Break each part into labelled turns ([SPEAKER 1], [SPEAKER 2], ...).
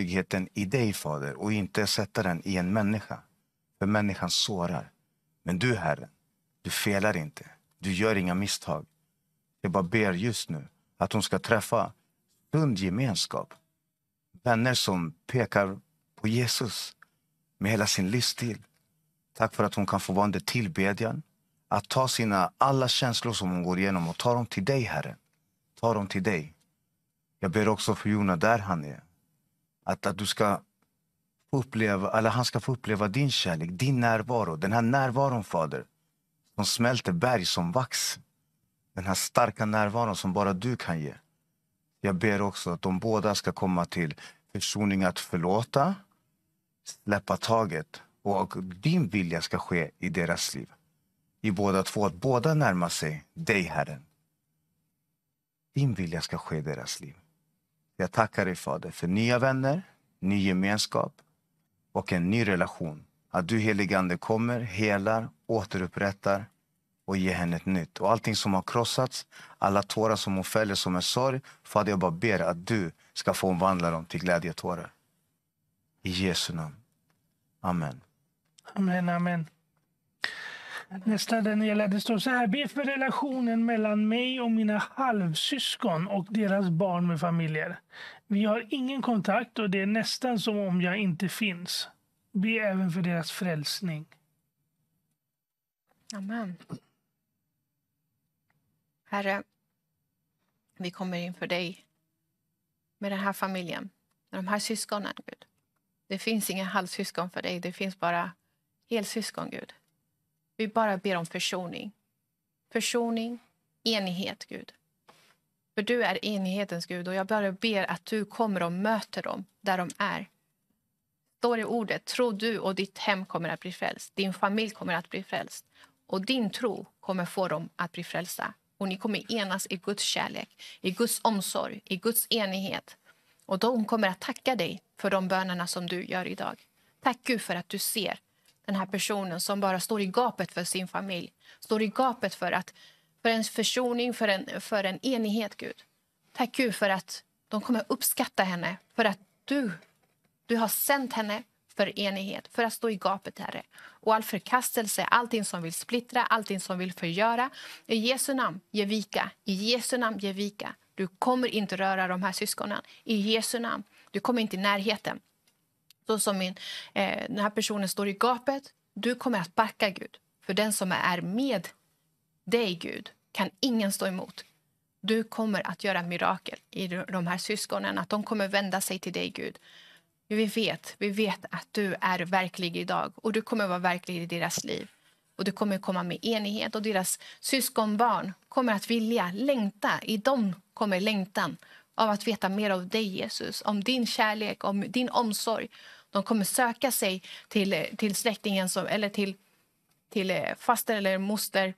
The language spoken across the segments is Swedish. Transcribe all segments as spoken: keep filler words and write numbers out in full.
[SPEAKER 1] tryggheten i dig, Fader, och inte sätta den i en människa. För människan sårar. Men du, Herre, du felar inte. Du gör inga misstag. Jag bara ber just nu att hon ska träffa sund gemenskap. Vänner som pekar på Jesus med hela sin livsstil. Tack för att hon kan få vara under tillbedjan. Att ta sina alla känslor som hon går igenom och ta dem till dig, Herre. Ta dem till dig. Jag ber också för Jona där han är. Att, att du ska få uppleva, eller han ska få uppleva din kärlek, din närvaro. Den här närvaron, Fader, som smälter berg som vax. Den här starka närvaron som bara du kan ge. Jag ber också att de båda ska komma till försoning, att förlåta, släppa taget. Och din vilja ska ske i deras liv. I båda två, att båda närma sig dig, Herren. Din vilja ska ske i deras liv. Jag tackar dig, Fader, för nya vänner, ny gemenskap och en ny relation. Att du, heligande, kommer, helar, återupprättar och ger henne ett nytt. Och allting som har krossats, alla tårar som hon fäller som en sorg, Fader, jag bara ber att du ska få omvandla dem till glädjetårar. I Jesu namn. Amen.
[SPEAKER 2] Amen, amen. Nästa Daniela, det står så här: be för relationen mellan mig och mina halvsyskon och deras barn med familjer. Vi har ingen kontakt och det är nästan som om jag inte finns. Be även för deras frälsning.
[SPEAKER 3] Amen. Herre, vi kommer inför dig med den här familjen, med de här syskonen, Gud. Det finns inga halvsyskon för dig, det finns bara helsyskon, Gud. Vi bara ber om försoning. Försoning, enighet, Gud. För du är enighetens Gud och jag bara ber att du kommer och möter dem där de är. Står i ordet, tro du och ditt hem kommer att bli frälst. Din familj kommer att bli frälst. Och din tro kommer få dem att bli frälsta. Och ni kommer enas i Guds kärlek, i Guds omsorg, i Guds enighet. Och de kommer att tacka dig för de bönerna som du gör idag. Tack Gud för att du ser den här personen som bara står i gapet för sin familj. Står i gapet för, att, för en försoning, för en, för en enighet, Gud. Tack Gud för att de kommer uppskatta henne. För att du, du har sänt henne för enighet. För att stå i gapet, Herre. Och all förkastelse, allting som vill splittra, allting som vill förgöra. I Jesu namn, ge vika. I Jesu namn, ge vika. Du kommer inte röra de här syskonen. I Jesu namn. Du kommer inte i närheten. Så som min, eh, den här personen står i gapet. Du kommer att backa, Gud. För den som är med dig, Gud, kan ingen stå emot. Du kommer att göra mirakel i de här syskonen. Att de kommer vända sig till dig, Gud. Vi vet, vi vet att du är verklig idag. Och du kommer vara verklig i deras liv. Och du kommer komma med enighet. Och deras syskonbarn kommer att vilja längta. I dem kommer längtan av att veta mer av dig, Jesus. Om din kärlek, om din omsorg. De kommer söka sig till, till släktingen som, eller till, till faster eller moster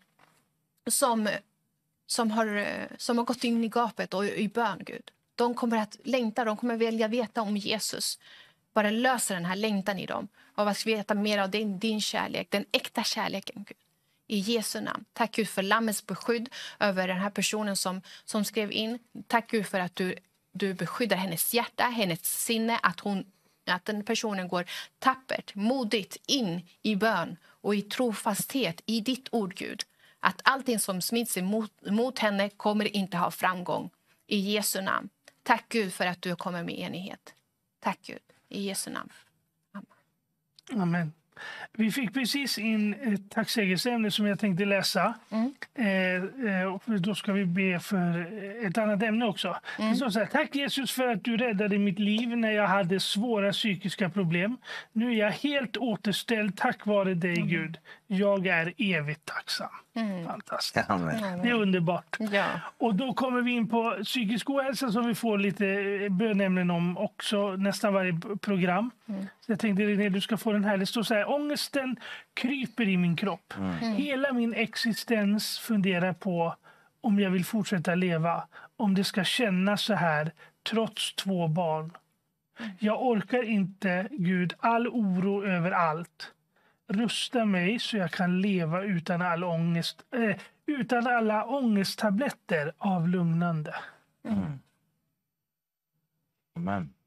[SPEAKER 3] som, som, har, som har gått in i gapet och i bön, Gud. De kommer att längta, de kommer vilja veta om Jesus. Bara löser den här längtan i dem. Av att veta mer av din, din kärlek, den äkta kärleken, Gud. I Jesu namn. Tack Gud för lammets beskydd över den här personen som, som skrev in. Tack Gud för att du, du beskyddar hennes hjärta, hennes sinne. Att, hon, att den personen går tappert, modigt in i bön och i trofasthet i ditt ord, Gud. Att allting som smitts emot, mot henne kommer inte ha framgång. I Jesu namn. Tack Gud för att du kommer med enighet. Tack Gud. I Jesu namn. Amen.
[SPEAKER 2] Amen. Vi fick precis in ett tacksägelseämne som jag tänkte läsa. Mm. Eh, och då ska vi be för ett annat ämne också. Mm. Det står så här: tack Jesus för att du räddade mitt liv när jag hade svåra psykiska problem. Nu är jag helt återställd tack vare dig, mm. Gud. Jag är evigt tacksam. Mm. Fantastiskt. Ja, det är underbart. Ja. Och då kommer vi in på psykisk ohälsa som vi får lite bönämnen om också nästan varje program. Mm. Så jag tänkte att du ska få den här. Det står så här: ångesten kryper i min kropp. Mm. Mm. Hela min existens funderar på om jag vill fortsätta leva. Om det ska kännas så här trots två barn. Mm. Jag orkar inte, Gud, all oro över allt. Rusta mig så jag kan leva utan all ångest, eh, utan alla ångesttabletter av lugnande. Mm.
[SPEAKER 1] Amen.